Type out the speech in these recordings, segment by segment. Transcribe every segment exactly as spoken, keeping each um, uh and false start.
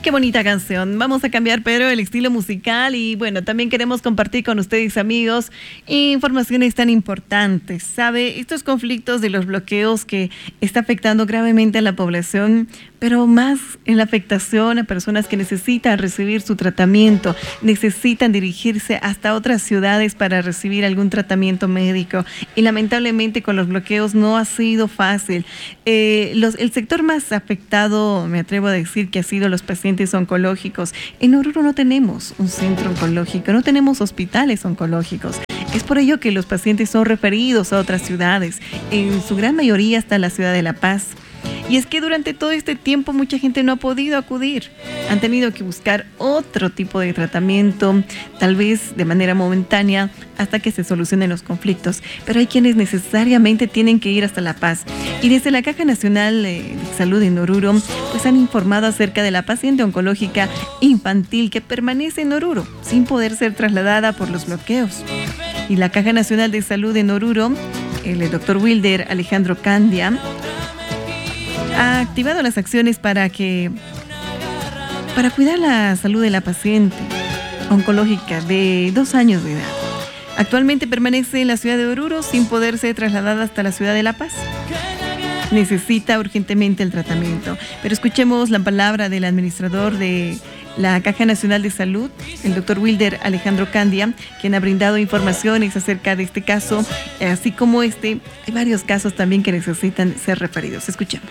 Qué bonita canción. Vamos a cambiar, pero el estilo musical y bueno, también queremos compartir con ustedes, amigos, informaciones tan importantes. ¿Sabe? Estos conflictos de los bloqueos que está afectando gravemente a la población, pero más en la afectación a personas que necesitan recibir su tratamiento, necesitan dirigirse hasta otras ciudades para recibir algún tratamiento médico. Y lamentablemente con los bloqueos no ha sido fácil. Eh, los, el sector más afectado, me atrevo a decir, que ha sido los pacientes oncológicos. En Oruro no tenemos un centro oncológico, no tenemos hospitales oncológicos. Es por ello que los pacientes son referidos a otras ciudades, en su gran mayoría hasta la ciudad de La Paz. Y es que durante todo este tiempo mucha gente no ha podido acudir. Han tenido que buscar otro tipo de tratamiento, tal vez de manera momentánea, hasta que se solucionen los conflictos. Pero hay quienes necesariamente tienen que ir hasta La Paz. Y desde la Caja Nacional de Salud en Oruro, pues han informado acerca de la paciente oncológica infantil que permanece en Oruro, sin poder ser trasladada por los bloqueos. Y la Caja Nacional de Salud en Oruro, el doctor Wilder Alejandro Candia, ha activado las acciones para que para cuidar la salud de la paciente oncológica de dos años de edad. Actualmente permanece en la ciudad de Oruro sin poder ser trasladada hasta la ciudad de La Paz. Necesita urgentemente el tratamiento. Pero escuchemos la palabra del administrador de la Caja Nacional de Salud, el doctor Wilder Alejandro Candia, quien ha brindado informaciones acerca de este caso, así como este, hay varios casos también que necesitan ser referidos. Escuchemos.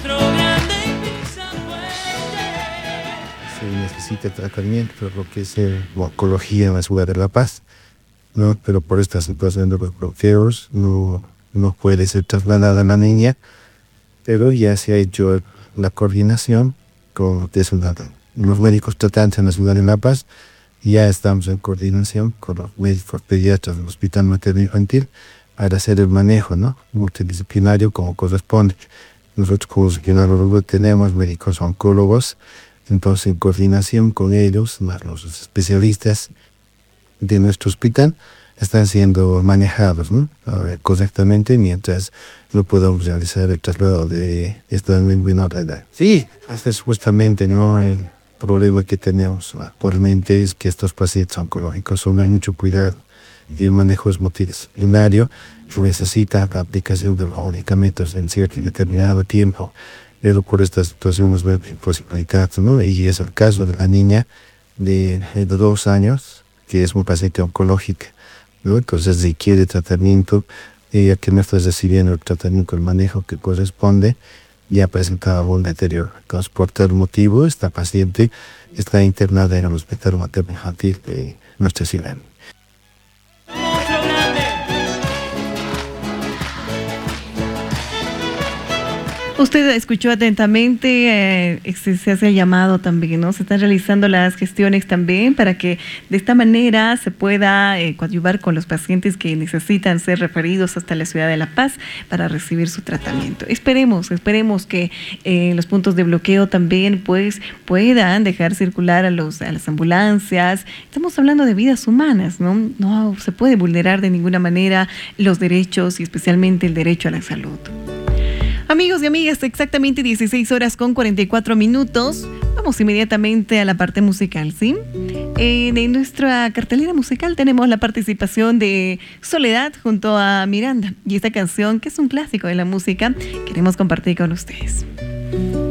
Se necesita tratamiento por lo que es eh, oncología en la ciudad de La Paz, ¿no? Pero por esta situación de los bloqueos no, no puede ser trasladada la niña, pero ya se ha hecho la coordinación con desolado. Los médicos tratantes en la ciudad de La Paz, ya estamos en coordinación con los médicos pediatras del Hospital Materno Infantil para hacer el manejo, ¿no?, multidisciplinario como corresponde. Nosotros como hospital tenemos médicos oncólogos, entonces en coordinación con ellos, más los especialistas de nuestro hospital, están siendo manejados, ¿no?, correctamente, mientras no podamos realizar el traslado de esta menor edad. Sí, hasta supuestamente, ¿no?, el problema que tenemos actualmente es que estos pacientes oncológicos son de mucho cuidado y el manejo es multidisciplinario, necesita la aplicación de los medicamentos en cierto determinado tiempo, pero por estas situaciones de imposibilidad, ¿no? Y es el caso de la niña de, de dos años, que es una paciente oncológica, ¿no? Entonces requiere tratamiento, ella que no está recibiendo el tratamiento, el manejo que corresponde, ya presentaba un deterioro. Entonces, por tal motivo, esta paciente está internada en el Hospital Materno Infantil de nuestra ciudad. Usted escuchó atentamente, eh, se, se hace el llamado también, ¿no? Se están realizando las gestiones también para que de esta manera se pueda eh, coadyuvar con los pacientes que necesitan ser referidos hasta la ciudad de La Paz para recibir su tratamiento. Esperemos, esperemos que eh, los puntos de bloqueo también pues puedan dejar circular a, los, a las ambulancias. Estamos hablando de vidas humanas, ¿no? No se puede vulnerar de ninguna manera los derechos y especialmente el derecho a la salud. Amigos y amigas, exactamente dieciséis horas con cuarenta y cuatro minutos. Vamos inmediatamente a la parte musical, ¿sí? En, en nuestra cartelera musical tenemos la participación de Soledad junto a Miranda. Y esta canción, que es un clásico de la música, queremos compartir con ustedes.